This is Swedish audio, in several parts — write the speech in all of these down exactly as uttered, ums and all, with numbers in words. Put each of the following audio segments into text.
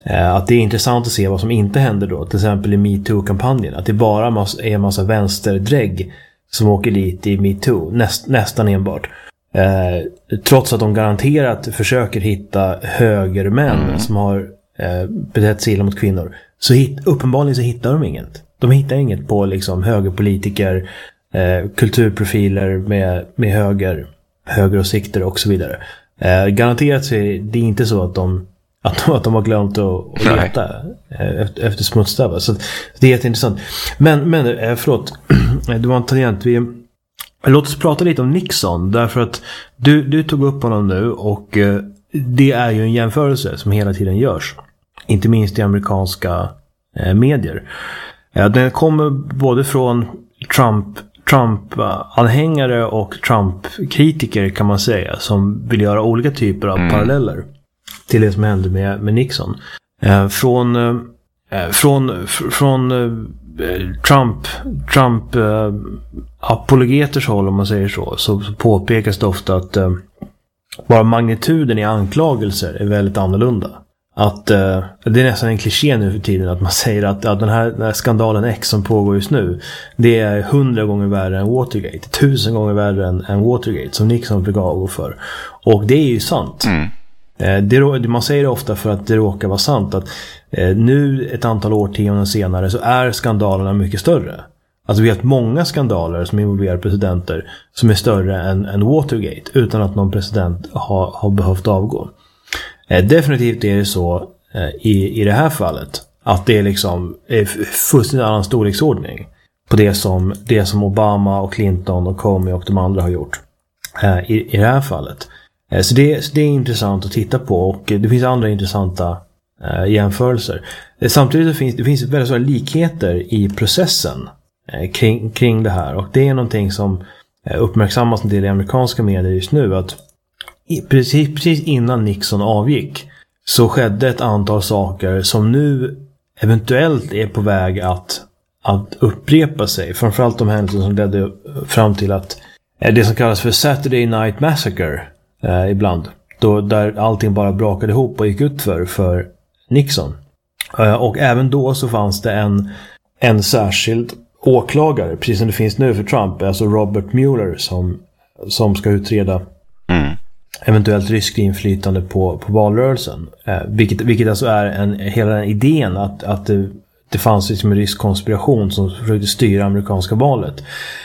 Eh, att det är intressant att se vad som inte händer då. Till exempel i MeToo-kampanjen. Att det bara mas- är en massa vänsterdrägg som åker dit i MeToo. Näst, nästan enbart. Eh, trots att de garanterat försöker hitta högermän mm. som har eh, betett sig illa mot kvinnor. Så hit, uppenbarligen så hittar de inget. De hittar inget på liksom högerpolitiker, eh, kulturprofiler med, med höger, högeråsikter och så vidare. Eh, garanterat så är det inte så att de, att de, att de har glömt att, att leta eh, efter, efter smutsdöva. Så det är jätteintressant. Men, men eh, förlåt, det var en tangent. Vi, låt oss prata lite om Nixon. Därför att du, du tog upp honom nu och eh, det är ju en jämförelse som hela tiden görs. Inte minst i amerikanska eh, medier. Eh, den kommer både från Trump Trump-anhängare och Trump-kritiker kan man säga, som vill göra olika typer av mm. paralleller till det som hände med, med Nixon. Eh, från eh, från, f- från eh, Trump Trump eh, apologeters håll, om man säger så, så, så påpekas det ofta att eh, bara magnituden i anklagelser är väldigt annorlunda. Att uh, det är nästan en kliché nu för tiden att man säger att, att den, här, den här skandalen X som pågår just nu, det är hundra gånger värre än Watergate, tusen gånger värre än, än Watergate som Nixon fick avgå för. Och det är ju sant. Mm. Uh, det, man säger det ofta för att det råkar vara sant att uh, nu ett antal årtionden senare så är skandalerna mycket större. Alltså vi har haft många skandaler som involverar presidenter som är större än, än Watergate utan att någon president har, har behövt avgå. Eh, definitivt är det så eh, i, i det här fallet att det är liksom är fullständigt annan storleksordning på det som, det som Obama och Clinton och Comey och de andra har gjort eh, i, i det här fallet. Eh, så, det, så det är intressant att titta på, och det finns andra intressanta eh, jämförelser. Eh, samtidigt så finns det finns väldigt stora likheter i processen eh, kring, kring det här, och det är någonting som eh, uppmärksammas en del i amerikanska medier just nu, att Precis, precis innan Nixon avgick så skedde ett antal saker som nu eventuellt är på väg att, att upprepa sig. Framförallt de händelser som ledde fram till att det som kallas för Saturday Night Massacre eh, ibland. Då, där allting bara brakade ihop och gick ut för, för Nixon. Eh, och även då så fanns det en, en särskild åklagare, precis som det finns nu för Trump, alltså Robert Mueller som, som ska utreda mm. eventuellt rysk inflytande på, på valrörelsen. Eh, vilket, vilket alltså är en, hela den idén att, att det, det fanns liksom en rysk konspiration som försökte styra amerikanska valet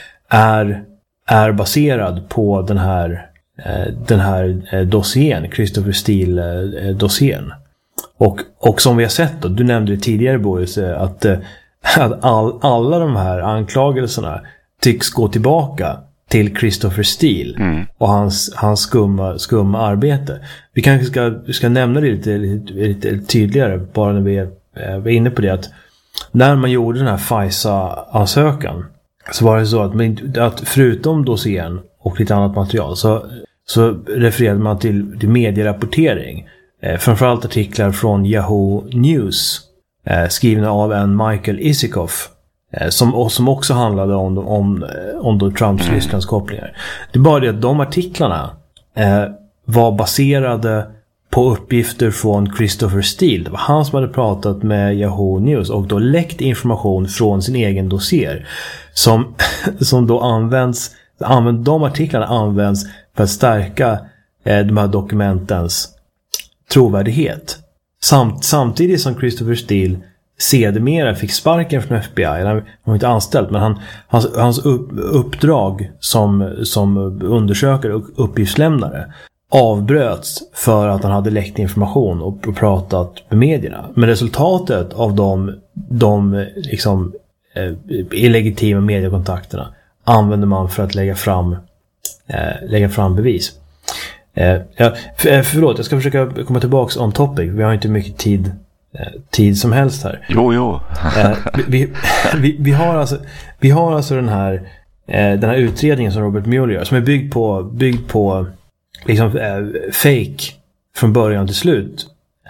är, är baserad på den här, eh, den här eh, dossiern, Christopher Steele eh, dossiern. Och, och som vi har sett då, du nämnde det tidigare Boris, att, eh, att all, alla de här anklagelserna tycks gå tillbaka till Christopher Steele mm. och hans, hans skumma, skumma arbete. Vi kanske ska, ska nämna det lite, lite, lite tydligare bara när vi är, är inne på det, att när man gjorde den här FISA-ansökan så var det så att, man, att förutom dossiern och lite annat material så, så refererade man till, till medierapportering. Eh, framförallt artiklar från Yahoo News eh, skrivna av en Michael Isikoff. Som, och som också handlade om, om, om då Trumps mm. Rysslands kopplingar. Det är bara det att de artiklarna eh, var baserade på uppgifter från Christopher Steele. Det var han som hade pratat med Yahoo News och då läckt information från sin egen dossier som, som då används, använd, de artiklarna används för att stärka eh, de här dokumentens trovärdighet. Samt, samtidigt som Christopher Steele sedermera fick sparken från F B I. Han var inte anställd, men han, hans, hans upp, uppdrag som, som undersökare och uppgiftslämnare avbröts för att han hade läckt information och, och pratat med medierna. Men resultatet av de, de liksom, eh, illegitima mediekontakterna använder man för att lägga fram, eh, lägga fram bevis. Eh, ja, för, förlåt, jag ska försöka komma tillbaka on topic. Vi har inte mycket tid tid som helst här. Jo, jo. eh, vi, vi, vi, har alltså, vi har alltså den här, eh, den här utredningen som Robert Mueller gör, som är byggd på, byggd på liksom, eh, fake från början till slut.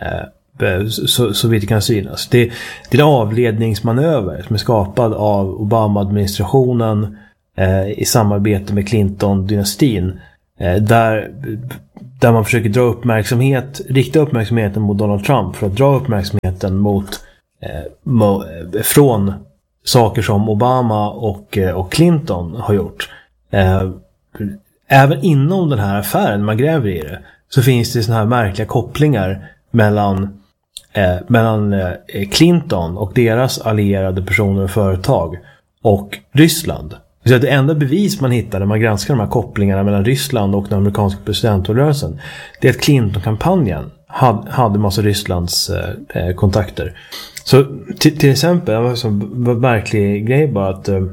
Eh, så, så vitt det kan synas. Det, det är en avledningsmanöver som är skapad av Obama-administrationen eh, i samarbete med Clinton-dynastin eh, där, där man försöker dra uppmärksamhet, rikta uppmärksamheten mot Donald Trump för att dra uppmärksamheten mot eh, mo, eh, från saker som Obama och, eh, och Clinton har gjort. Eh, även inom den här affären, man gräver i det, så finns det såna här märkliga kopplingar mellan Eh, mellan eh, Clinton och deras allierade personer och företag och Ryssland. Så det enda bevis man hittar när man granskar de här kopplingarna mellan Ryssland och den amerikanska presidentvalrörelsen, det är att Clinton-kampanjen hade, hade massa Rysslands eh, kontakter. Så t- till exempel, det var en sån verklig grej bara att eh,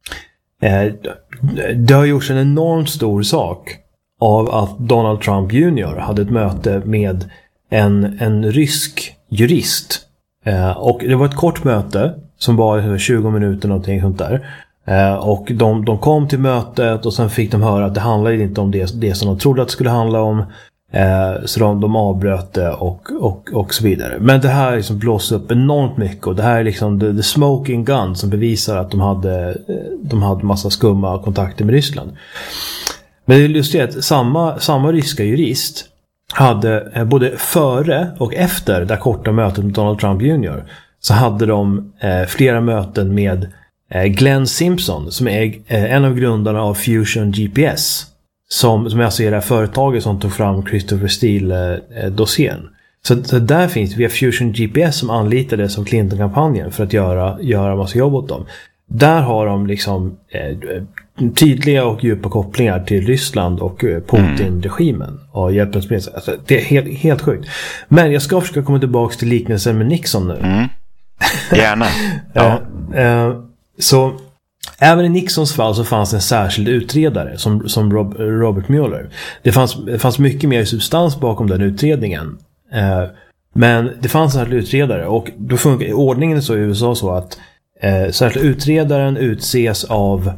det har gjorts en enormt stor sak av att Donald Trump junior hade ett möte med en, en rysk jurist. Eh, och det var ett kort möte som var tjugo minuter någonting sånt där. Eh, och de, de kom till mötet och sen fick de höra att det handlade inte om det, det som de trodde att det skulle handla om. Eh, så de, de avbröt det och, och, och så vidare. Men det här liksom blåser upp enormt mycket och det här är liksom the, the smoking gun som bevisar att de hade, de hade massa skumma kontakter med Ryssland. Men det är just det att samma, samma ryska jurist hade både före och efter det korta mötet med Donald Trump junior så hade de eh, flera möten med eh, Glenn Simpson som är eh, en av grundarna av Fusion G P S som, som alltså är det här företaget som tog fram Christopher Steele-dossiern. Eh, så, så där finns via Fusion G P S som anlitades av Clinton-kampanjen för att göra, göra massa jobb åt dem. Där har de liksom eh, tydliga och djupa kopplingar till Ryssland och eh, Putin-regimen och hjälpens med. Alltså, det är helt, helt sjukt. Men jag ska försöka komma tillbaka till liknelsen med Nixon nu. Mm. Gärna. Ja. eh, eh, så även i Nixons fall så fanns en särskild utredare som, som Rob, Robert Mueller. Det fanns, det fanns mycket mer substans bakom den utredningen. Eh, men det fanns en särskild utredare och då funkar ordningen så i U S A så att Eh, särskilt utredaren utses av,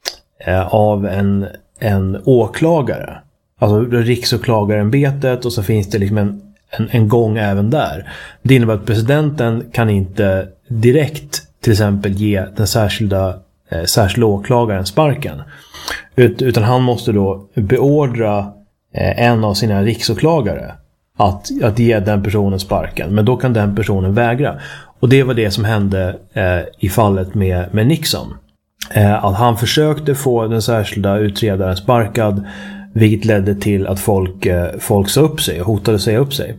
eh, av en, en åklagare. Alltså riksåklagarämbetet och så finns det liksom en, en, en gång även där. Det innebär att presidenten kan inte direkt till exempel ge den särskilda, eh, särskilda åklagaren sparken. Ut, utan han måste då beordra eh, en av sina riksåklagare att, att ge den personen sparken. Men då kan den personen vägra. Och det var det som hände eh, i fallet med, med Nixon. Eh, att han försökte få den särskilda utredaren sparkad, vilket ledde till att folk, eh, folk sa upp sig och hotade säga upp sig.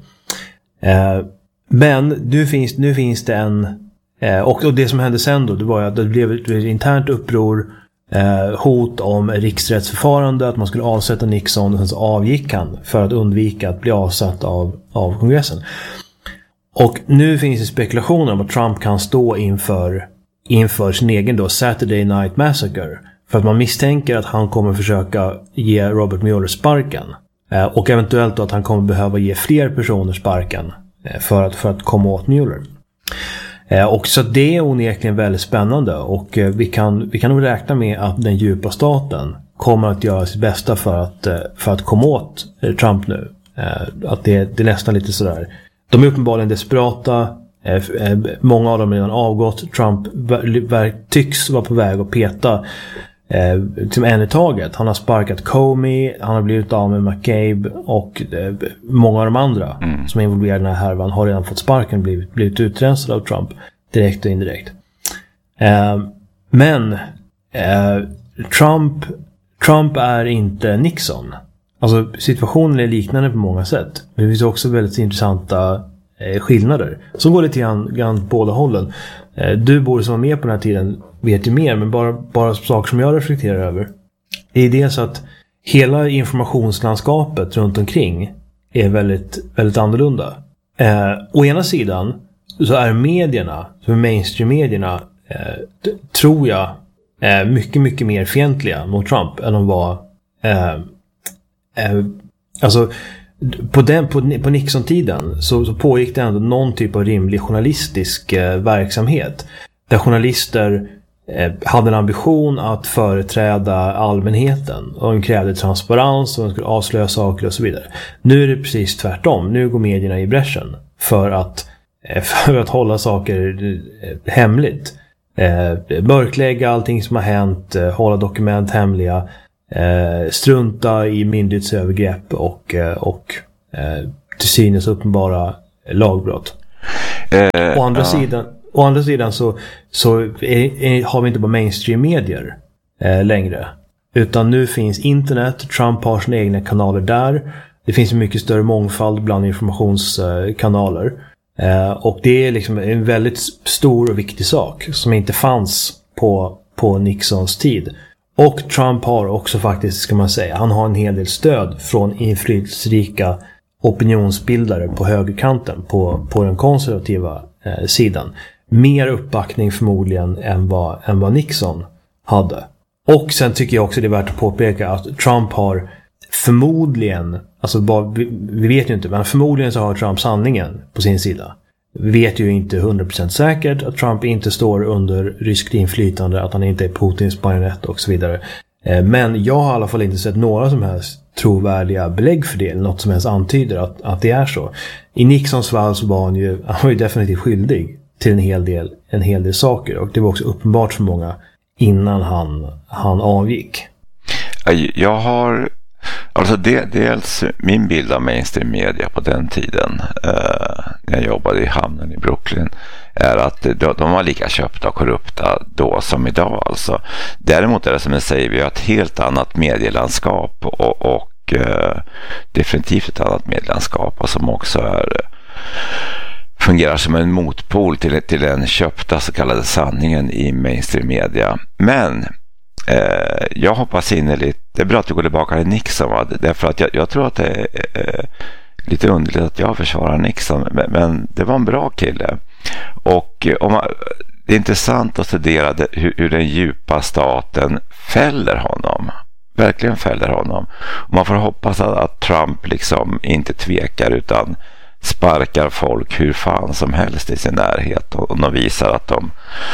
Eh, men nu finns, nu finns det en... Eh, och, och det som hände sen då, det var att det blev ett internt uppror, eh, hot om riksrättsförfarande, att man skulle avsätta Nixon och sen så avgick han för att undvika att bli avsatt av, av kongressen. Och nu finns det spekulationer om att Trump kan stå inför, inför sin egen då Saturday Night Massacre. För att man misstänker att han kommer försöka ge Robert Mueller sparken. Eh, och eventuellt då att han kommer behöva ge fler personer sparken eh, för, att, för att komma åt Mueller. Eh, och så det är onekligen väldigt spännande. Och eh, vi, kan, vi kan nog räkna med att den djupa staten kommer att göra sitt bästa för att, eh, för att komma åt eh, Trump nu. Eh, att det, det är nästan lite sådär... De är uppenbarligen desperata. Eh, eh, många av dem har redan avgått. Trump ver- tycks vara på väg att peta eh, till en i taget. Han har sparkat Comey. Han har blivit av med McCabe. Och eh, många av de andra mm. som är involverade i den här härvan har redan fått sparken. Blivit, blivit utrensade av Trump. Direkt och indirekt. Eh, men eh, Trump, Trump är inte Nixon. Alltså situationen är liknande på många sätt. Men det finns också väldigt intressanta eh, skillnader. Som går lite grann, grann båda hållen. Eh, du borde som var med på den här tiden vet ju mer. Men bara, bara saker som jag reflekterar över. Det är det så att hela informationslandskapet runt omkring är väldigt, väldigt annorlunda. Eh, å ena sidan så är medierna, som mainstream-medierna, eh, t- tror jag är mycket, mycket mer fientliga mot Trump än de var... Eh, Eh, alltså på, den, på, på Nixon-tiden så, så pågick det ändå någon typ av rimlig journalistisk eh, verksamhet där journalister eh, hade en ambition att företräda allmänheten och de krävde transparens och de skulle avslöja saker och så vidare. Nu är det precis tvärtom. Nu går medierna i bräschen för att, eh, för att hålla saker eh, hemligt. Eh, mörklägga allting som har hänt, eh, hålla dokument hemliga. eh, strunta i myndighetsövergrepp och, eh, och eh, till synes uppenbara lagbrott. Eh, å, andra ja. sidan, å andra sidan så, så är, är, har vi inte bara mainstream-medier eh, längre. Utan nu finns internet, Trump har sina egna kanaler där. Det finns en mycket större mångfald bland informationskanaler. Eh, och det är liksom en väldigt stor och viktig sak som inte fanns på, på Nixons tid. Och Trump har också faktiskt, ska man säga, han har en hel del stöd från inflytelserika opinionsbildare på högerkanten, på, på den konservativa eh, sidan. Mer uppbackning förmodligen än vad, än vad Nixon hade. Och sen tycker jag också det är värt att påpeka att Trump har förmodligen, alltså bara, vi, vi vet ju inte, men förmodligen så har Trump sanningen på sin sida. Vi vet ju inte hundra procent säkert att Trump inte står under ryskt inflytande, att han inte är Putins marionett och så vidare. Men jag har i alla fall inte sett några som helst trovärdiga belägg för det, eller något som helst antyder att, att det är så. I Nixons fall så var han ju, han var ju definitivt skyldig till en hel del, en hel del saker, och det var också uppenbart för många innan han, han avgick. Jag har alltså det, dels min bild av mainstream media på den tiden eh, när jag jobbade i hamnen i Brooklyn är att de, de var lika köpta och korrupta då som idag alltså. Däremot är det som jag säger, vi har ett helt annat medielandskap och, och eh, definitivt ett annat medielandskap och som också är fungerar som en motpol till, till den köpta så kallade sanningen i mainstream media. Men eh, jag hoppas innerligt, det är bra att du går tillbaka till Nixon, va? Därför att jag, jag tror att det är eh, lite underligt att jag försvarar Nixon, men, men det var en bra kille. Och om man, det är intressant att studera det, hur, hur den djupa staten fäller honom. Verkligen fäller honom. Och man får hoppas att, att Trump liksom inte tvekar utan sparkar folk hur fan som helst i sin närhet och, och de visar att de,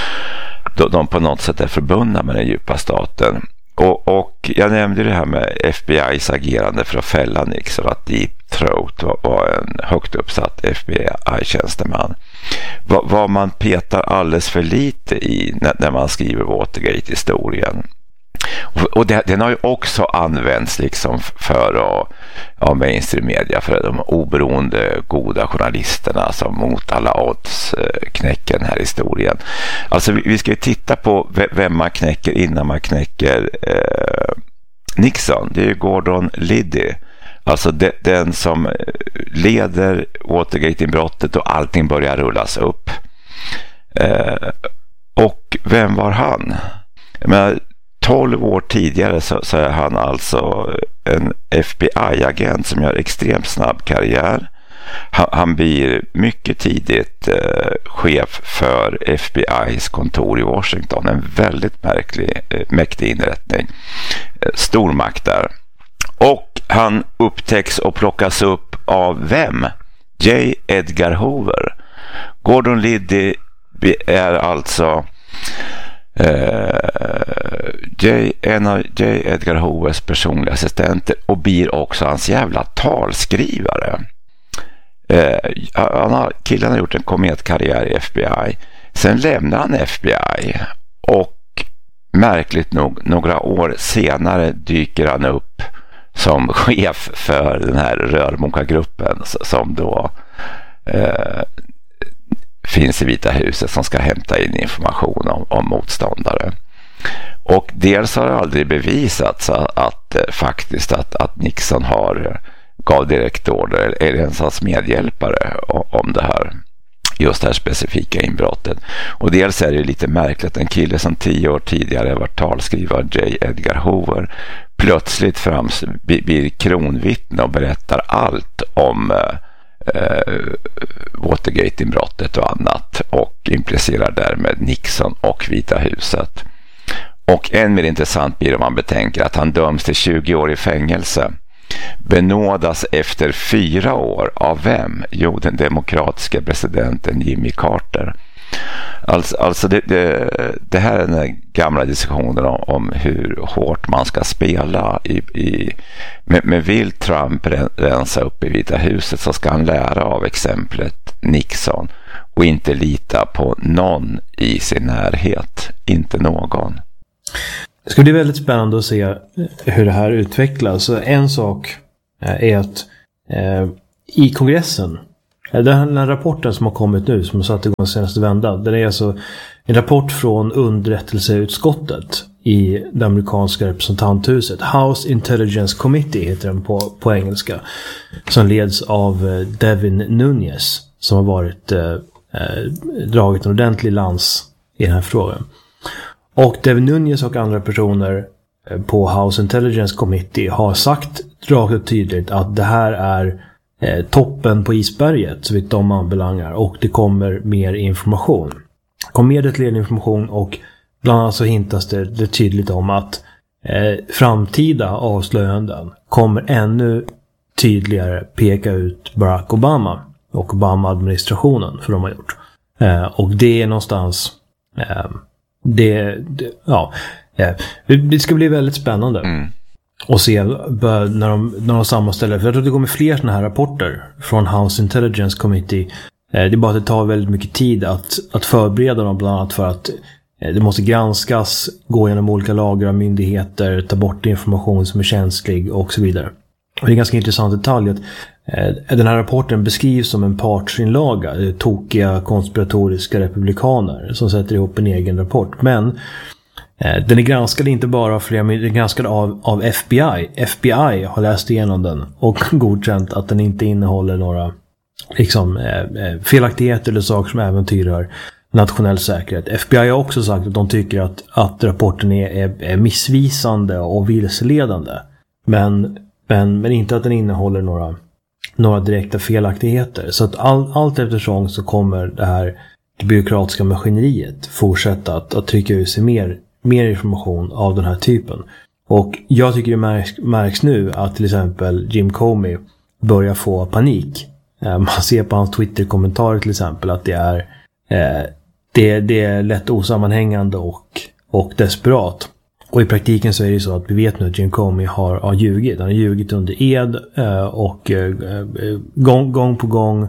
de, de på något sätt är förbundna med den djupa staten. Och, och jag nämnde det här med F B I:s agerande för att fälla Nixon, att Deep Throat var, var en högt uppsatt F B I-tjänsteman. Va, vad man petar alldeles för lite i när, när man skriver Watergate-historien. Och, och det, den har ju också använts liksom för att, ja, mainstream media, för de oberoende goda journalisterna som mot alla odds eh, knäcker den här historien. Alltså vi, vi ska ju titta på vem man knäcker innan man knäcker eh, Nixon. Det är ju Gordon Liddy. Alltså de, den som leder Watergate-inbrottet och allting börjar rullas upp. Eh, och vem var han? Jag menar, tolv år tidigare så, så är han alltså en F B I-agent som gör extremt snabb karriär. Han, han blir mycket tidigt eh, chef för F B I:s kontor i Washington. En väldigt märklig, eh, mäktig inrättning. Eh, stormakt där. Och han upptäcks och plockas upp av vem? J. Edgar Hoover. Gordon Liddy är alltså Uh, J, en av J. Edgar Hoovers personliga assistenter och blir också hans jävla talskrivare. Uh, han har, killen har gjort en kometkarriär i F B I. Sen lämnar han F B I och märkligt nog några år senare dyker han upp som chef för den här rörmokargruppen som då uh, finns i Vita huset, som ska hämta in information om, om motståndare. Och dels har det aldrig bevisats att, att faktiskt att, att Nixon har gav direktorder eller ens hans medhjälpare om det här, just det här specifika inbrottet. Och dels är det lite märkligt att en kille som tio år tidigare var talskrivare, J. Edgar Hoover, plötsligt frams, blir kronvittne och berättar allt om Uh, Watergate-inbrottet och annat och implicerar därmed Nixon och Vita huset. Och än mer intressant blir om man betänker att han döms till tjugo år i fängelse, benådas efter fyra år av vem? Jo, den demokratiska presidenten Jimmy Carter. Alltså, alltså det, det, det här är den gamla diskussionen om, om hur hårt man ska spela i, i, med, med vill Trump rensa upp i Vita huset, så ska han lära av exemplet Nixon och inte lita på någon i sin närhet, inte någon. Det ska bli väldigt spännande att se hur det här utvecklas. Så en sak är att eh, i kongressen, den här rapporten som har kommit nu, som har satt igång senaste vändan, den är alltså en rapport från underrättelseutskottet i det amerikanska representanthuset. House Intelligence Committee heter den på, på engelska. Som leds av Devin Nunes, som har varit eh, dragit en ordentlig lans i den här frågan. Och Devin Nunes och andra personer på House Intelligence Committee har sagt rakt och tydligt att det här är eh, toppen på isberget så vitt de anbelangar, och det kommer mer information. Det kommer mer detaljerad information, och bland annat så hintas det, det tydligt om att eh, framtida avslöjanden kommer ännu tydligare peka ut Barack Obama och Obama-administrationen för de har gjort. Eh, och det är någonstans eh, det, det ja eh, det ska bli väldigt spännande mm. att se när de, när de sammanställer, för jag tror att det kommer fler sådana här rapporter från House Intelligence Committee. eh, det är bara att det tar väldigt mycket tid att, att förbereda dem, bland annat för att eh, det måste granskas, gå igenom olika lager av myndigheter, ta bort information som är känslig och så vidare. Och det är en ganska intressant detalj att eh, den här rapporten beskrivs som en partsinlaga, tokiga konspiratoriska republikaner som sätter ihop en egen rapport. Men eh, den är granskad inte bara av flera, den är granskad av, av F B I. F B I har läst igenom den och godkänt att den inte innehåller några liksom, eh, felaktigheter eller saker som äventyrar nationell säkerhet. F B I har också sagt att de tycker att, att rapporten är, är, är missvisande och vilseledande. Men Men, men inte att den innehåller några, några direkta felaktigheter. Så att all, allt eftersom så kommer det här det byråkratiska maskineriet fortsätta att, att trycka ut sig mer, mer information av den här typen. Och jag tycker det märks, märks nu att till exempel Jim Comey börjar få panik. Man ser på hans Twitter-kommentarer till exempel att det är, eh, det, det är lätt osammanhängande och, och desperat. Och i praktiken så är det så att vi vet nu att Jim Comey har, har ljugit. Han har ljugit under ed eh, och eh, gång, gång på gång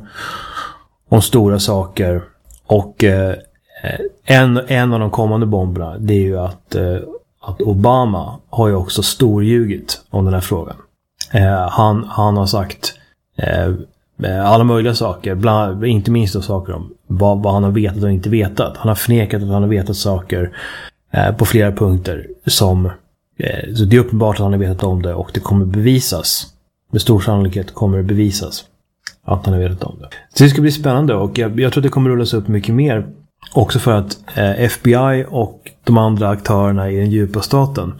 om stora saker. Och eh, en, en av de kommande bomberna, det är ju att, eh, att Obama har ju också storljugit om den här frågan. Eh, han, han har sagt eh, alla möjliga saker, bland, inte minst då saker om vad, vad han har vetat och inte vetat. Han har förnekat att han har vetat saker på flera punkter som så det är uppenbart att han har vetat om det, och det kommer bevisas, med stor sannolikhet kommer det bevisas att han har vetat om det. Så det ska bli spännande, och jag, jag tror att det kommer rullas upp mycket mer också för att eh, F B I och de andra aktörerna i den djupa staten,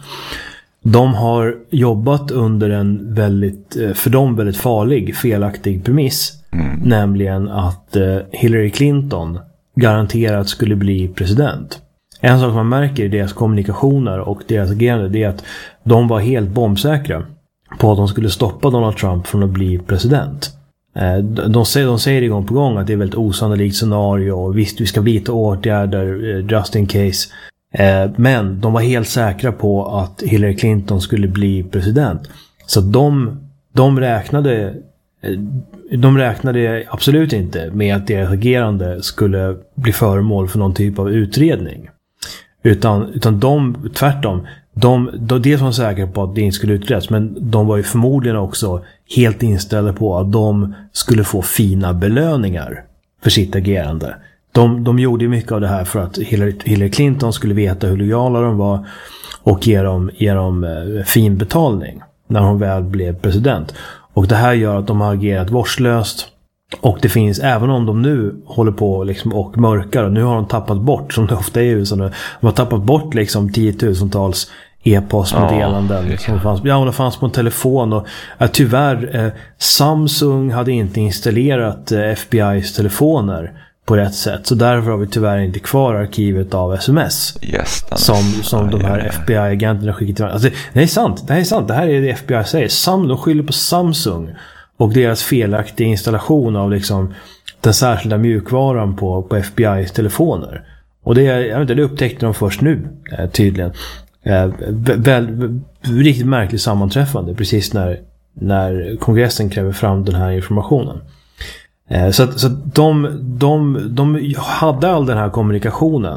de har jobbat under en väldigt, för dem väldigt farlig, felaktig premiss, mm. nämligen att eh, Hillary Clinton garanterat skulle bli president. En sak man märker i deras kommunikationer och deras agerande, det är att de var helt bombsäkra på att de skulle stoppa Donald Trump från att bli president. De säger, de säger det gång på gång att det är ett väldigt osannolikt scenario, och visst vi ska vidta åtgärder just in case. Men de var helt säkra på att Hillary Clinton skulle bli president. Så de, de räknade de räknade absolut inte med att deras agerande skulle bli föremål för någon typ av utredning. Utan, utan de, tvärtom, de, de, dels var säkra på att det inte skulle utredas, men de var ju förmodligen också helt inställda på att de skulle få fina belöningar för sitt agerande. De, de gjorde mycket av det här för att Hillary, Hillary Clinton skulle veta hur lojala de var och ge dem, ge dem eh, fin betalning när hon väl blev president. Och det här gör att de har agerat vårdslöst. Och det finns, även om de nu håller på liksom och mörkar, och nu har de tappat bort, som det ofta är i U S A nu, de har tappat bort liksom tiotusentals e-postmeddelanden oh, som fanns, ja, det fanns på en telefon, och ja, tyvärr eh, Samsung hade inte installerat eh, F B I:s telefoner på rätt sätt, så därför har vi tyvärr inte kvar arkivet av sms yes, som, som ja, de här ja, ja. F B I-agenterna skickar till. Alltså, det, det är sant, det här är sant, det här är det F B I säger. Sam, de skyller på Samsung och deras felaktiga installation av liksom den särskilda mjukvaran på, på F B I:s telefoner. Och det, jag vet inte, det upptäckte de först nu eh, tydligen. Eh, väl, väl, riktigt märkligt sammanträffande precis när, när kongressen kräver fram den här informationen. Eh, så att, så att de, de, de hade all den här kommunikationen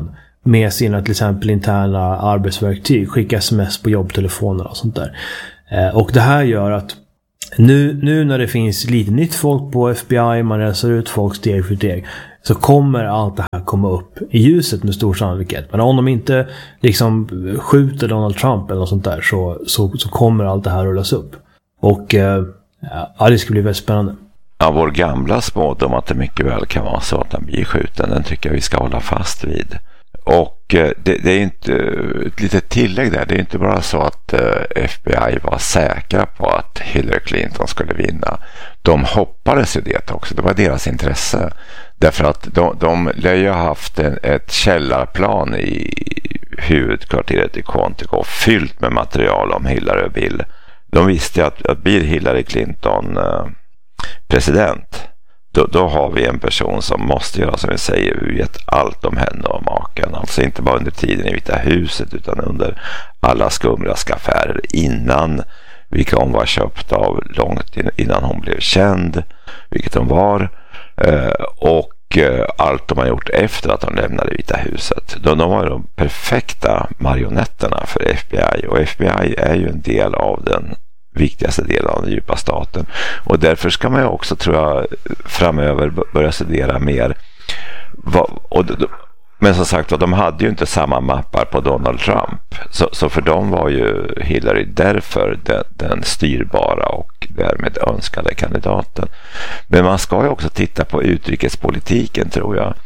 med sina till exempel interna arbetsverktyg, skicka sms på jobbtelefoner och sånt där. Eh, och det här gör att nu, nu när det finns lite nytt folk på F B I, man rensar ut folk steg för steg, så kommer allt det här komma upp i ljuset med stor sannolikhet. Men om de inte liksom skjuter Donald Trump eller något sånt där, så, så, så kommer allt det här rullas upp. Och eh, ja, det ska bli väldigt spännande. Ja, vår gamla spådom att det mycket väl kan vara så att han blir skjuten, den tycker jag vi ska hålla fast vid. Och eh, det, det är inte ett litet tillägg där, det är inte bara så att eh, F B I var säkra på att Hillary Clinton skulle vinna. De hoppades ju det också, det var deras intresse. Därför att de, de lär ju ha haft en, ett källarplan i huvudkvarteret i Quantico fyllt med material om Hillary och Bill. De visste att, att blir Hillary Clinton eh, president, då, då har vi en person som måste göra som vi säger, vi vet allt om henne och maken. Alltså inte bara under tiden i Vita huset utan under alla skumraskaffärer innan, vilka hon var köpt av långt innan hon blev känd, vilket hon var, eh, och eh, allt de har gjort efter att hon lämnade Vita huset. De, de var de perfekta marionetterna för F B I, och F B I är ju en del av den viktigaste delen av den djupa staten, och därför ska man ju också, tror jag, framöver börja studera mer vad, och, men som sagt, de hade ju inte samma mappar på Donald Trump, så, så för dem var ju Hillary därför den, den styrbara och därmed önskade kandidaten. Men man ska ju också titta på utrikespolitiken, tror jag.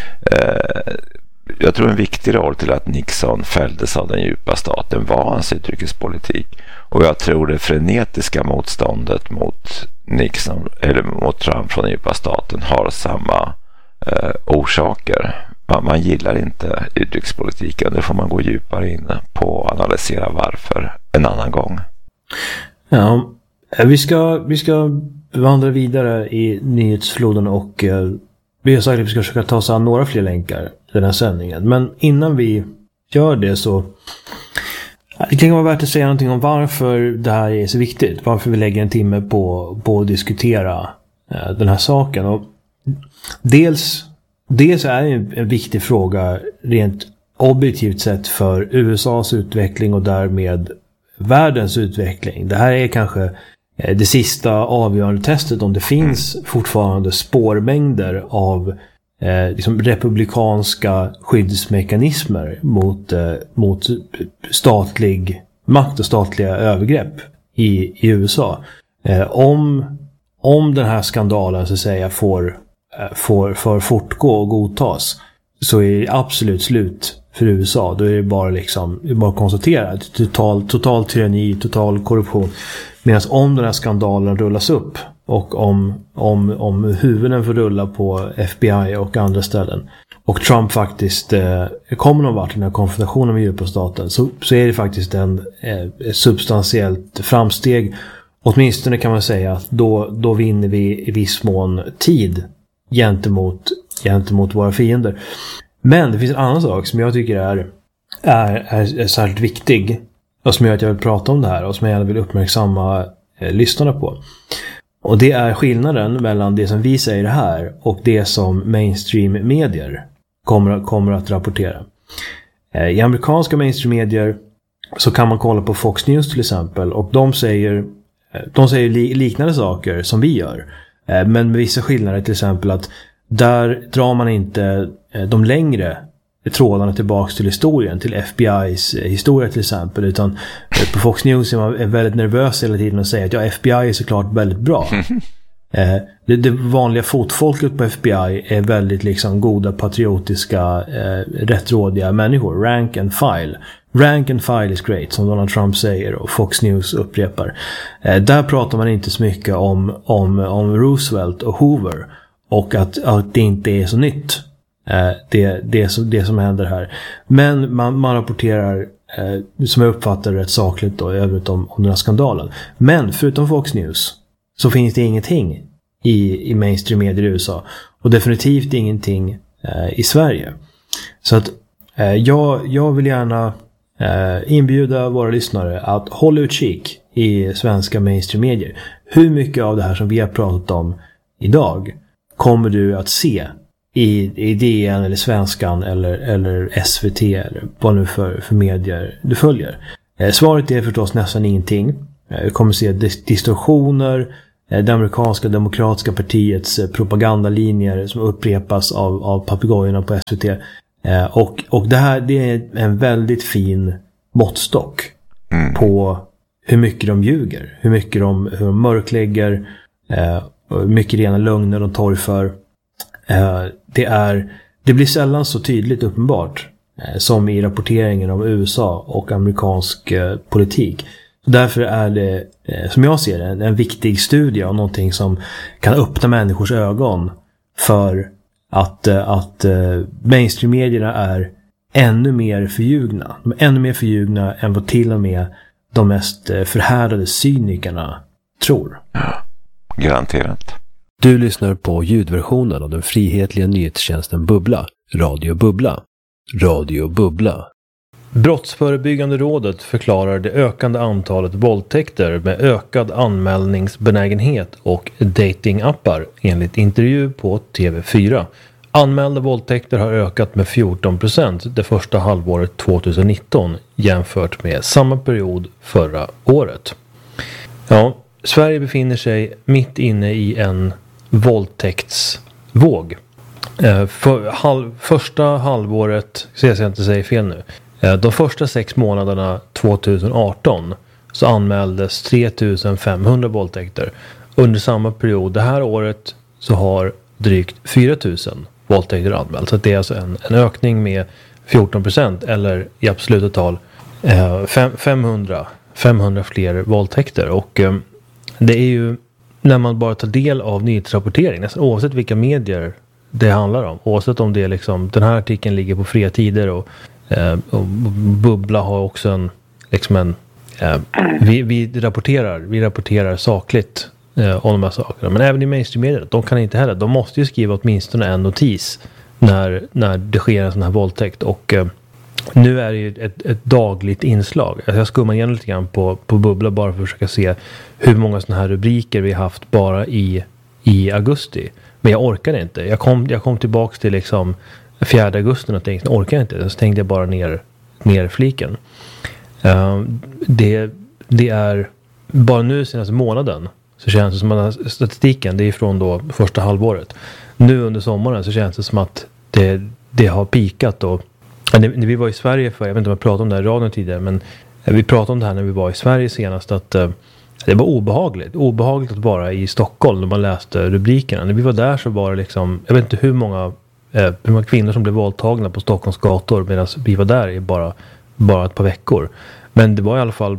eh, Jag tror en viktig roll till att Nixon fälldes av den djupa staten var hans utrikespolitik. Och jag tror det frenetiska motståndet mot Nixon eller mot Trump från den djupa staten har samma eh, orsaker. Man, man gillar inte utrikespolitiken. Det får man gå djupare in på och analysera varför en annan gång. Ja, vi ska, vi ska vandra vidare i nyhetsfloden, och eh, vi har sagt att vi ska försöka ta oss an några fler länkar i den här sändningen. Men innan vi gör det så det kan vara värt att säga någonting om varför det här är så viktigt. Varför vi lägger en timme på, på att diskutera eh, den här saken. Och dels, dels är det en viktig fråga rent objektivt sett för U S A:s utveckling och därmed världens utveckling. Det här är kanske det sista avgörande testet om det finns fortfarande spårmängder av eh, liksom republikanska skyddsmekanismer mot, eh, mot statlig makt och statliga övergrepp i, i U S A. Eh, om, om den här skandalen så att säga får, eh, får, får fortgå och godtas, så är det absolut slut för U S A. Då är det bara, liksom, det är bara att konstatera total, total tyranni, total korruption. Medan om den här skandalen rullas upp och om, om, om huvuden får rulla på F B I och andra ställen och Trump faktiskt eh, kommer någon vart i den här konfrontationen med djupa staten, så, så är det faktiskt en eh, substantiellt framsteg. Åtminstone kan man säga att då, då vinner vi i viss mån tid gentemot, gentemot våra fiender. Men det finns en annan sak som jag tycker är, är, är, är särskilt viktig och som gör att jag vill prata om det här och som jag gärna vill uppmärksamma eh, lyssnarna på. Och det är skillnaden mellan det som vi säger här och det som mainstream-medier kommer, kommer att rapportera. Eh, I amerikanska mainstream-medier så kan man kolla på Fox News till exempel, och de säger, de säger li, liknande saker som vi gör. Eh, men med vissa skillnader, till exempel att där drar man inte eh, de längre trådarna tillbaks till historien, till F B I:s historia till exempel, utan på Fox News är man väldigt nervös hela tiden och säger att ja, F B I är såklart väldigt bra. eh, det, det vanliga fotfolket på F B I är väldigt liksom goda, patriotiska, eh, rättrådiga människor. Rank and file. Rank and file is great, som Donald Trump säger och Fox News upprepar. Eh, där pratar man inte så mycket om, om, om Roosevelt och Hoover och att, att det inte är så nytt. Det, det, som, det som händer här. Men man, man rapporterar eh, som jag uppfattar rätt sakligt då, övrigt om, om den här skandalen. Men förutom Fox News så finns det ingenting i, i mainstream medier i U S A. Och definitivt ingenting eh, i Sverige. Så att eh, jag, jag vill gärna eh, inbjuda våra lyssnare att hålla utkik i svenska mainstream medier. Hur mycket av det här som vi har pratat om idag kommer du att se i, i D N eller Svenskan eller, eller S V T eller vad nu för, för medier du följer? Eh, svaret är förstås nästan ingenting. Eh, vi kommer se dis- distorsioner, eh, det amerikanska demokratiska partiets eh, propagandalinjer som upprepas av, av papegojorna på S V T. Eh, och, och det här det är en väldigt fin måttstock mm. på hur mycket de ljuger, hur mycket de, hur de mörklägger, eh, hur mycket rena lögner de torgför. Eh, det, är, det blir sällan så tydligt uppenbart eh, som i rapporteringen om U S A och amerikansk eh, politik. Så därför är det, eh, som jag ser det, en, en viktig studie och någonting som kan öppna människors ögon för att, eh, att eh, mainstream-medierna är ännu mer förljugna. De är ännu mer förljugna än vad till och med de mest förhärdade cynikerna tror. Ja, garanterat. Du lyssnar på ljudversionen av den frihetliga nyhetstjänsten Bubbla. Radio Bubbla. Radio Bubbla. Brottsförebyggande rådet förklarar det ökande antalet våldtäkter med ökad anmälningsbenägenhet och datingappar enligt intervju på T V fyra. Anmälda våldtäkter har ökat med fjorton procent det första halvåret tjugonitton jämfört med samma period förra året. Ja, Sverige befinner sig mitt inne i en våldtäktsvåg. Eh, för, halv, första halvåret, så jag inte säger fel nu, eh, de första sex månaderna tjugoarton så anmäldes tre tusen femhundra våldtäkter. Under samma period det här året så har drygt fyra tusen våldtäkter anmält. Så det är alltså en, en ökning med fjorton procent eller i absoluta tal eh, fem, femhundra, femhundra fler våldtäkter. Och eh, det är ju när man bara tar del av nyhetsrapportering, nästan oavsett vilka medier det handlar om. Oavsett om det är liksom, den här artikeln ligger på fria tider och, eh, och Bubbla har också en, liksom en eh, vi, vi rapporterar, vi rapporterar sakligt om de här sakerna. Men även i mainstream-medier, de kan inte heller. De måste ju skriva åtminstone en notis när, när det sker en sån här våldtäkt. Och eh, nu är det ju ett, ett dagligt inslag. Alltså jag skummar igen lite grann på, på Bubbla bara för att försöka se hur många såna här rubriker vi har haft bara i, i augusti. Men jag orkar inte. Jag kom, jag kom tillbaka till liksom fjärde augusti och tänkte, jag orkar inte. Så tänkte jag bara ner, ner fliken. Uh, det, det är bara nu senaste månaden så känns det som att statistiken, det är från då första halvåret. Nu under sommaren så känns det som att det, det har pikat. Och, när vi var i Sverige för, jag vet inte om jag pratade om det här i radion tidigare, men vi pratade om det här när vi var i Sverige senast, att uh, det var obehagligt. Obehagligt att vara i Stockholm när man läste rubrikerna. När vi var där så var det liksom, jag vet inte hur många, uh, hur många kvinnor som blev våldtagna på Stockholms gator medan vi var där i bara, bara ett par veckor. Men det var i alla fall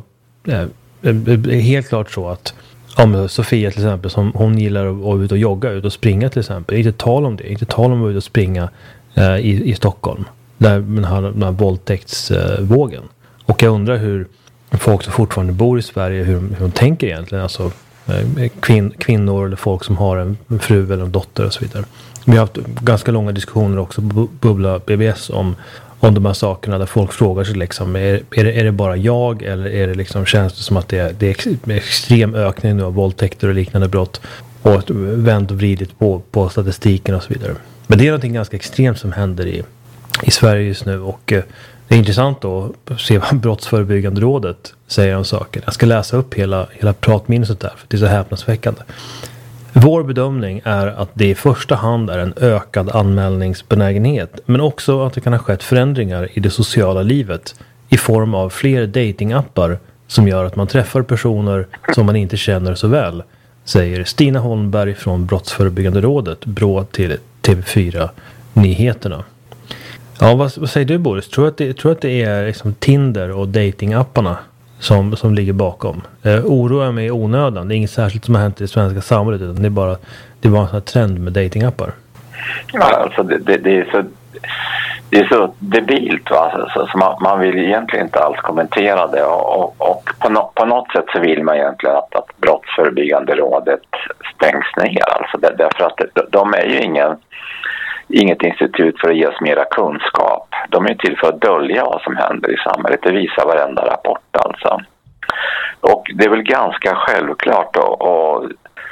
uh, helt klart så att om Sofia till exempel, som hon gillar att vara ute och jogga, ut och springa till exempel. Inte tal om det. Inte tal om att vara ute och springa eh, i, i Stockholm. Där den här, den här våldtäktsvågen. Eh, och jag undrar hur folk som fortfarande bor i Sverige, hur, hur de tänker egentligen. Alltså eh, kvin, kvinnor eller folk som har en, en fru eller en dotter och så vidare. Vi har haft ganska långa diskussioner också på Bubbla B B S om om de här sakerna där folk frågar sig liksom, är, är, det, är det bara jag eller är det liksom, känns det som att det är, det är ex, extrem ökning nu av våldtäkter och liknande brott och vänt och vridit på, på statistiken och så vidare. Men det är någonting ganska extremt som händer i, i Sverige just nu och eh, det är intressant att se vad Brottsförebyggande rådet säger om saker. Jag ska läsa upp hela, hela pratminnet där för det är så häpnadsväckande. Vår bedömning är att det i första hand är en ökad anmälningsbenägenhet, men också att det kan ha skett förändringar i det sociala livet i form av fler datingappar som gör att man träffar personer som man inte känner så väl, säger Stina Holmberg från Brottsförebyggande rådet, Brå till T V fyra Nyheterna. Ja, vad, vad säger du Boris? Tror du att det, tror att det är liksom Tinder och datingapparna som, som ligger bakom? Eh, oroar mig i onödan. Det är inget särskilt som har hänt i det svenska samhället, utan det är bara det var en sån här trend med datingappar. Ja, alltså det, det, det är så det är så debilt, va? Så, så man, man vill egentligen inte alls kommentera det och, och, och på, no, på något sätt så vill man egentligen att, att Brottsförebyggande rådet stängs ner. Alltså det, därför att de, de är ju ingen inget institut för att ge oss mera kunskap. De är till för att dölja vad som händer i samhället. Det visar varenda rapport alltså. Och det är väl ganska självklart och, och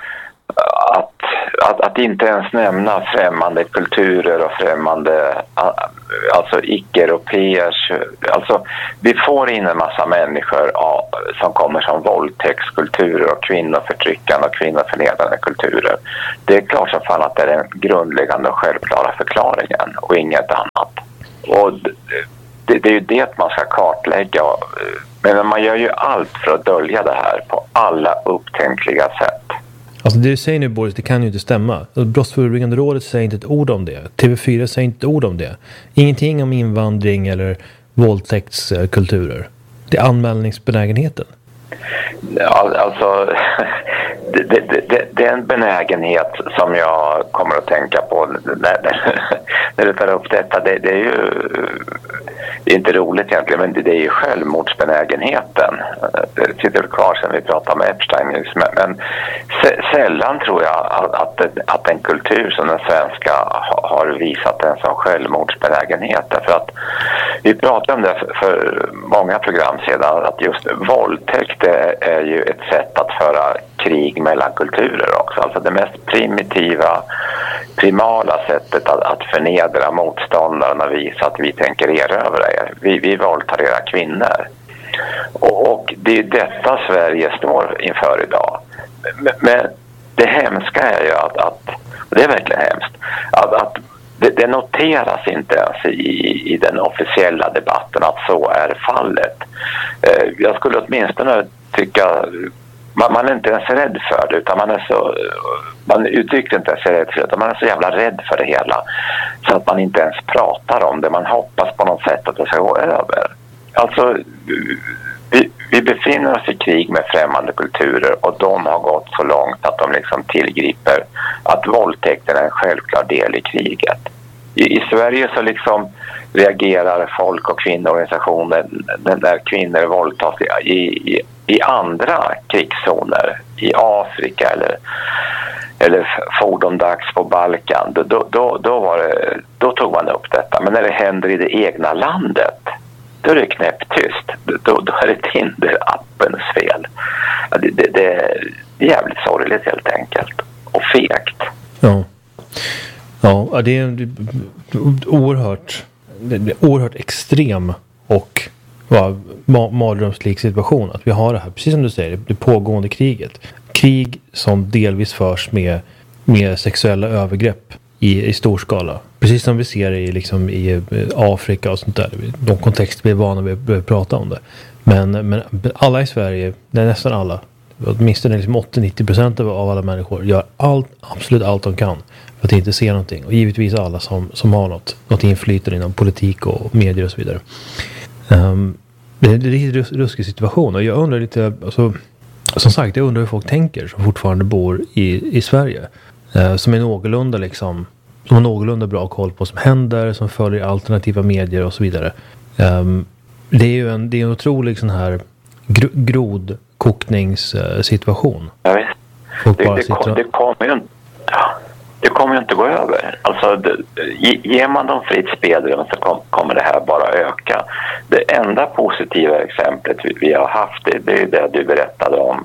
att, att, att inte ens nämna främmande kulturer och främmande, alltså icke-europeers. Alltså, vi får in en massa människor ja, som kommer som våldtäktskulturer och kvinnoförtryckande och kvinnoförnedrande kulturer. Det är klart som fan att det är den grundläggande och självklara förklaringen och inget annat. Och det, det är ju det man ska kartlägga. Men man gör ju allt för att dölja det här på alla upptänkliga sätt. Alltså det du säger nu, Boris, det kan ju inte stämma. Brottsförebyggande rådet säger inte ett ord om det. T V fyra säger inte ett ord om det. Ingenting om invandring eller våldtäktskulturer. Det är anmälningsbenägenheten. Ja, alltså, det, det, det, det är en benägenhet som jag kommer att tänka på när, när du tar upp detta. Det, det är ju det är inte roligt egentligen, men det, det är ju självmordsbenägenheten. Det sitter kvar sen vi pratade om Epstein nyss. Men, men sällan tror jag att, att, att en kultur som den svenska har visat en sån självmordsbenägenhet. Därför att vi pratade om det för, för många program sedan, att just våldtäkt är, är ju ett sätt att föra krig mellan kulturer också. Alltså det mest primitiva, primala sättet att, att förnedra motståndaren och visa att vi tänker erövra er. Vi, vi våldtar era kvinnor. Och, och det är detta Sverige står inför idag. Men, men det hemska är ju att, att och det är verkligen hemskt, att, att det, det noteras inte ens i, i den officiella debatten att så är fallet. Eh, jag skulle åtminstone tycka man, man är inte ens rädd för det, utan man är så man uttrycker inte ens rädd för det, utan man är så jävla rädd för det hela så att man inte ens pratar om det. Man hoppas på något sätt att det ska gå över. Alltså vi, vi befinner oss i krig med främmande kulturer och de har gått så långt att de liksom tillgriper att våldtäkten är en självklar del i kriget. I, i Sverige så liksom reagerar folk- och kvinnoorganisationer när kvinnor våldtas i, i, i andra krigszoner, i Afrika eller, eller fordomdags på Balkan. Då, då, då, var det, då tog man upp detta. Men när det händer i det egna landet, då är det knäpptyst. Då, då är det Tinder-appens fel. Det, det, det är jävligt sorgligt helt enkelt. Och fegt. Ja. Ja, det är en oerhört, det är oerhört extrem och ja, mardrömslik situation att vi har det här, precis som du säger, det pågående kriget. Krig som delvis förs med, med sexuella övergrepp i, i stor skala. Precis som vi ser i, liksom, i Afrika och sånt där. De kontexter vi är vana vid att prata om det. Men, men alla i Sverige, nästan alla, åtminstone liksom åttio till nittio procent av alla människor gör allt, absolut allt de kan för att inte se någonting. Och givetvis alla som, som har något, något inflytande inom politik och medier och så vidare. Um, det är en riktigt ruskig situation. Och jag undrar lite, alltså, som sagt, jag undrar hur folk tänker som fortfarande bor i, i Sverige. Uh, som är någorlunda liksom, som har någorlunda bra koll på vad som händer, som följer alternativa medier och så vidare. Um, det är ju en, det är en otrolig sån här gro, grodkokningssituation. Ja, visst. Folk det, bara det, sitter kom, det kommer ju inte, ja, det kommer ju inte gå över. Alltså, det, ger man dem fritt spelrum så kom, kommer det här bara öka. Det enda positiva exemplet vi, vi har haft det, det är det du berättade om.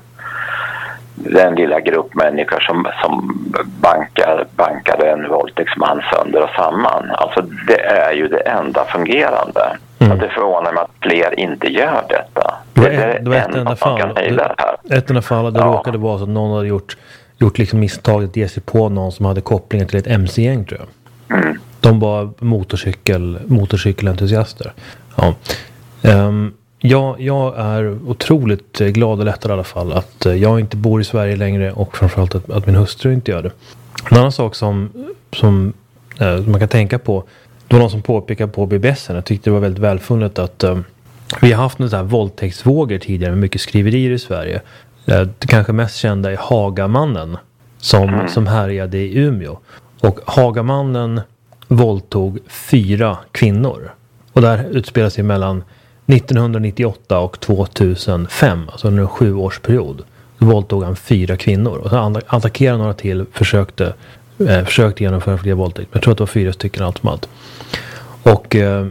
Den lilla grupp människor som, som bankar, bankade en våldtäktsman sönder och samman. Alltså det är ju det enda fungerande. Mm. Det förvånar mig att fler inte gör detta. Det var, det är det var ett enda fall. Det, ett enda fall där ja. Det råkade vara så att någon hade gjort, gjort liksom misstaget att ge sig på någon som hade kopplingar till ett M C-gäng, tror jag. Mm. De var motorcykel, motorcykelentusiaster. Ja. Um, Ja, jag är otroligt glad och lättad i alla fall att jag inte bor i Sverige längre och framförallt att, att min hustru inte gör det. En annan sak som, som eh, man kan tänka på, det var någon som påpekade på B B S, jag tyckte det var väldigt välfunnet att eh, vi har haft några våldtäktsvågor tidigare med mycket skriverier i Sverige. Eh, det kanske mest kända är Hagamannen som, mm. som härjade i Umeå. Och Hagamannen våldtog fyra kvinnor. Och där utspelar sig mellan nittonhundranittioåtta och tvåtusenfem, alltså under en sjuårsperiod, då våldtog han fyra kvinnor. Och så attackerade några till, försökte, eh, försökte genomföra fler våldtäkt. Men jag tror att det var fyra stycken allt som allt. Och eh,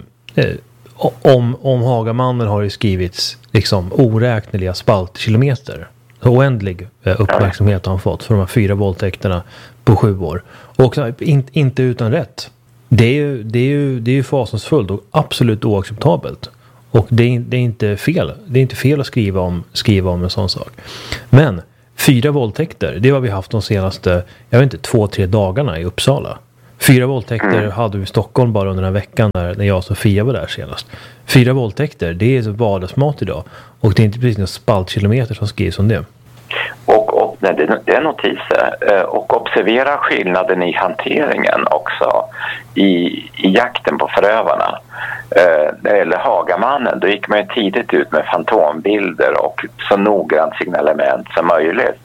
om, om Hagamannen har ju skrivits liksom oräkneliga spaltkilometer. oändlig eh, uppmärksamhet har han fått för de här fyra våldtäkterna på sju år. Och så, in, inte utan rätt. Det är ju, det är ju, det är ju fasansfullt och absolut oacceptabelt. Och det är, det är inte fel. Det är inte fel att skriva om, skriva om en sån sak. Men fyra våldtäkter, det har vi haft de senaste, jag vet inte, två, tre dagarna i Uppsala. Fyra våldtäkter mm. hade vi i Stockholm bara under den här veckan när, när jag och Sofia var där senast. Fyra våldtäkter, det är så vardagsmat idag. Och det är inte precis några spaltkilometer som skrivs om det. Och, och nej, det, det är notiser. Och observera skillnaden i hanteringen också. I, i jakten på förövarna. När det gäller Hagamannen, då gick man ju tidigt ut med fantombilder och så noggrant signalement som möjligt.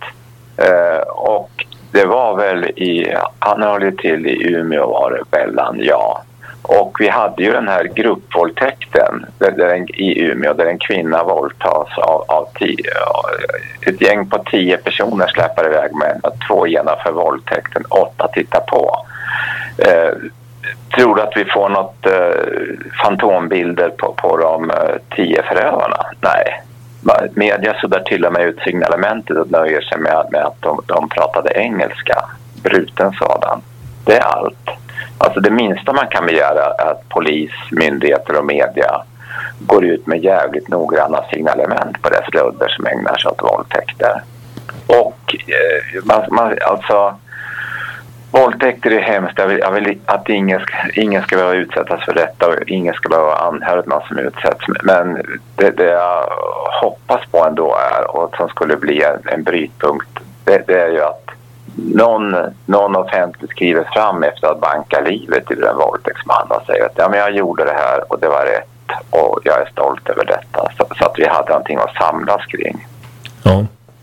Och det var väl i, han höll ju till i Umeå var det väl, ja. Och vi hade ju den här gruppvåldtäkten där, där en, i Umeå där en kvinna våldtas av, av tio, ett gäng på tio personer släpar iväg med två genomför våldtäkten, åtta tittar på. Eh, tror du att vi får något eh, fantombilder på, på de eh, tio förövarna? Nej. Media suddar till och med ut signalementet och nöjer sig med, med att de, de pratade engelska. Bruten sådan. Det är allt. Alltså det minsta man kan begära är att polis, myndigheter och media går ut med jävligt noggranna signalement på dessa ludder som ägnar sig åt våldtäkter. Och eh, man, man, alltså våldtäkter är hemskt. Jag vill, jag vill att ingen ska, ingen ska behöva utsättas för detta och ingen ska behöva anhöra någon som utsätts. Men det, det jag hoppas på ändå är, och som skulle bli en, en brytpunkt, det, det är ju att någon, någon offentligt skriver fram efter att banka livet till en våldtäktsman och säger att ja, men jag gjorde det här och det var rätt och jag är stolt över detta. Så, så att vi hade någonting att samlas kring. Ja,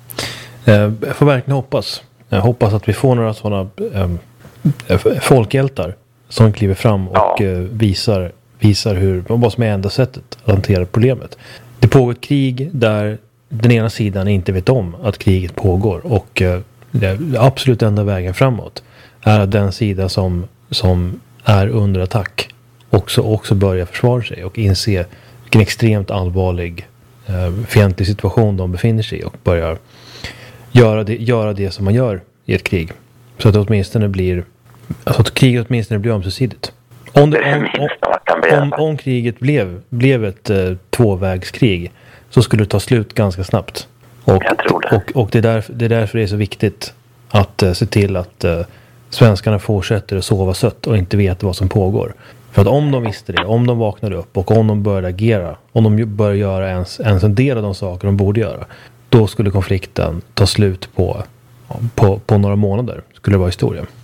jag får verkligen hoppas. Jag hoppas att vi får några sådana äh, folkhjältar som kliver fram och ja. äh, visar, visar hur, vad som är enda sättet att hantera problemet. Det pågår ett krig där den ena sidan inte vet om att kriget pågår och äh, det absolut enda vägen framåt är att den sida som, som är under attack också, också börjar försvara sig och inse vilken extremt allvarlig äh, fientlig situation de befinner sig i och börjar Göra det, göra det som man gör i ett krig. Så att det åtminstone blir, alltså att kriget åtminstone blir ömsesidigt. Om, det, om, om, om, om kriget blev, blev ett eh, tvåvägskrig så skulle det ta slut ganska snabbt. Och, Jag tror det. och, och det, är därför, det är därför det är så viktigt att eh, se till att eh, svenskarna fortsätter att sova sött och inte vet vad som pågår. För att om de visste det, om de vaknade upp och om de började agera, om de började göra ens, ens en del av de saker de borde göra, då skulle konflikten ta slut på, på, på några månader. Skulle det vara historia.